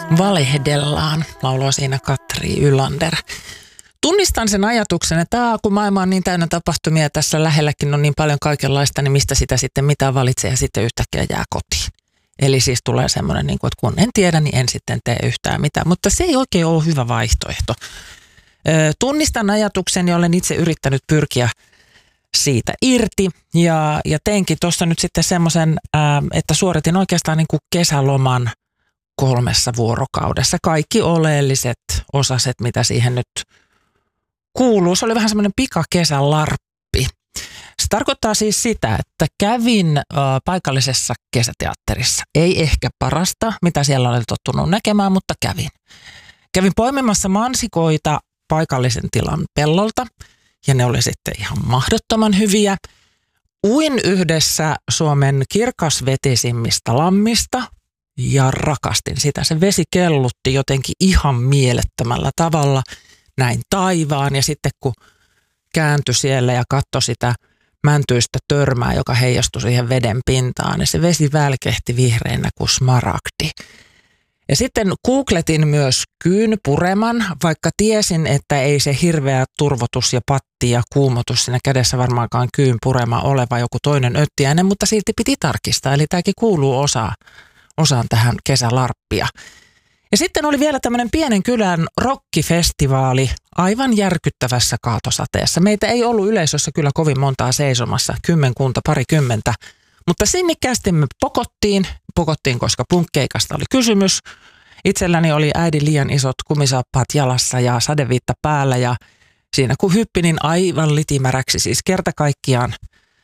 Valehdellaan, lauloi siinä Katri Ylander. Tunnistan sen ajatuksen, että kun maailma on niin täynnä tapahtumia, tässä lähelläkin on niin paljon kaikenlaista, niin mistä sitä sitten mitä valitsee ja sitten yhtäkkiä jää kotiin. Eli siis tulee semmoinen, että kun en tiedä, niin en sitten tee yhtään mitään. Mutta se ei oikein ole hyvä vaihtoehto. Tunnistan ajatuksen ja olen itse yrittänyt pyrkiä siitä irti ja teinkin tuossa nyt sitten semmoisen, että suoritin oikeastaan niin kuin kesäloman 3 vuorokaudessa. Kaikki oleelliset osaset, mitä siihen nyt kuuluu. Se oli vähän semmoinen pikakesälarppi. Se tarkoittaa siis sitä, että kävin paikallisessa kesäteatterissa. Ei ehkä parasta, mitä siellä olen tottunut näkemään, mutta kävin. Kävin poimimassa mansikoita paikallisen tilan pellolta ja ne oli sitten ihan mahdottoman hyviä. Uin yhdessä Suomen kirkasvetisimmistä lammista ja rakastin sitä. Se vesi kellutti jotenkin ihan mielettömällä tavalla. Näin taivaan ja sitten kun kääntyi siellä ja katsoi sitä mäntyistä törmää, joka heijastui siihen veden pintaan, niin se vesi välkehti vihreänä kuin smaragdi. Ja sitten googletin myös kyynpureman, vaikka tiesin, että ei se hirveä turvotus ja patti ja kuumotus siinä kädessä varmaankaan kyynpurema ole, vai joku toinen öttiäinen, mutta silti piti tarkistaa. Eli tämäkin kuuluu osaan tähän kesälarppia. Ja sitten oli vielä tämmöinen pienen kylän rockifestivaali aivan järkyttävässä kaatosateessa. Meitä ei ollut yleisössä kyllä kovin montaa seisomassa, parikymmentä. Mutta sinnikkäästi me pokottiin, koska punkkeikasta oli kysymys. Itselläni oli äidin liian isot kumisaappaat jalassa ja sadeviitta päällä ja siinä kun hyppinin aivan litimäräksi, siis kerta kaikkiaan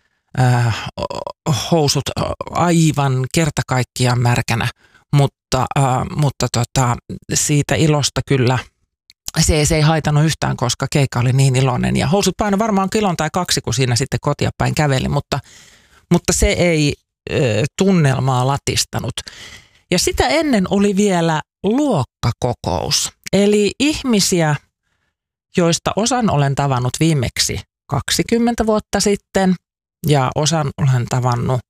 housut aivan kerta kaikkiaan märkänä, mutta siitä ilosta kyllä se ei haitannut yhtään, koska keikka oli niin iloinen ja housut paino varmaan kilon tai 2, kun siinä sitten kotia päin käveli, mutta se ei tunnelmaa latistanut. Ja sitä ennen oli vielä luokkakokous. Eli ihmisiä, joista osan olen tavannut viimeksi 20 vuotta sitten ja osan olen tavannut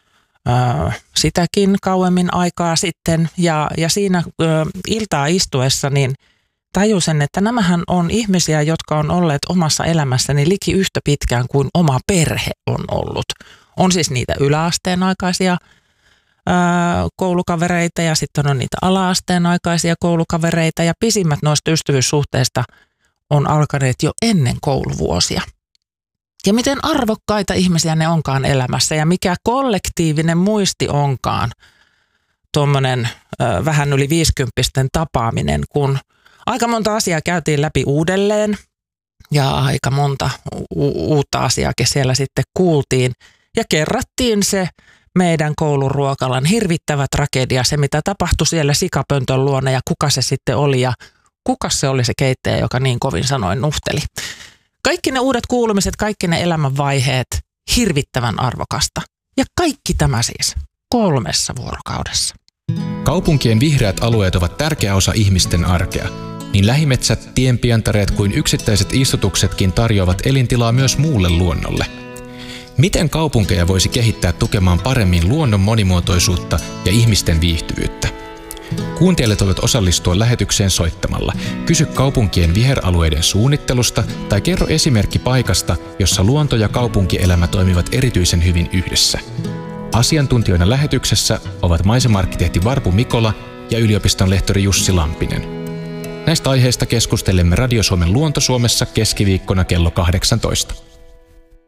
sitäkin kauemmin aikaa sitten. Ja siinä iltaa istuessa niin tajusin, että nämähän on ihmisiä, jotka on olleet omassa elämässäni liki yhtä pitkään kuin oma perhe on ollut. On siis niitä yläasteen aikaisia koulukavereita ja sitten on niitä ala-asteen aikaisia koulukavereita ja pisimmät noista ystävyyssuhteista on alkaneet jo ennen kouluvuosia. Ja miten arvokkaita ihmisiä ne onkaan elämässä ja mikä kollektiivinen muisti onkaan tuommoinen vähän yli 50-vuotiaiden tapaaminen, kun aika monta asiaa käytiin läpi uudelleen ja aika monta uutta asiaakin siellä sitten kuultiin. Ja kerrattiin se meidän kouluruokalan hirvittävä tragedia, se mitä tapahtui siellä sikapöntön luona ja kuka se sitten oli ja kuka se oli se keittäjä, joka niin kovin sanoin nuhteli. Kaikki ne uudet kuulumiset, kaikki ne elämänvaiheet, hirvittävän arvokasta. Ja kaikki tämä siis 3 vuorokaudessa. Kaupunkien vihreät alueet ovat tärkeä osa ihmisten arkea. Niin lähimetsät, tienpientareet kuin yksittäiset istutuksetkin tarjoavat elintilaa myös muulle luonnolle. Miten kaupunkeja voisi kehittää tukemaan paremmin luonnon monimuotoisuutta ja ihmisten viihtyvyyttä? Kuuntelijat voivat osallistua lähetykseen soittamalla. Kysy kaupunkien viheralueiden suunnittelusta tai kerro esimerkki paikasta, jossa luonto ja kaupunkielämä toimivat erityisen hyvin yhdessä. Asiantuntijoina lähetyksessä ovat maisema-arkkitehti Varpu Mikola ja yliopiston lehtori Jussi Lampinen. Näistä aiheista keskustelemme Radio Suomen Luonto Suomessa keskiviikkona kello 18.